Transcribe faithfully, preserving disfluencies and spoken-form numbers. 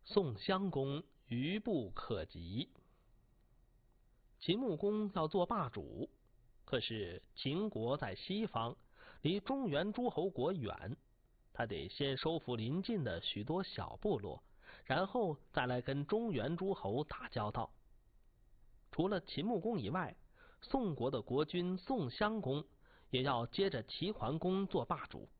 宋襄公愚不可及。秦穆公要做霸主，可是秦国在西方，离中原诸侯国远，他得先收复邻近的许多小部落，然后再来跟中原诸侯打交道。除了秦穆公以外，宋国的国君宋襄公也要接着齐桓公做霸主。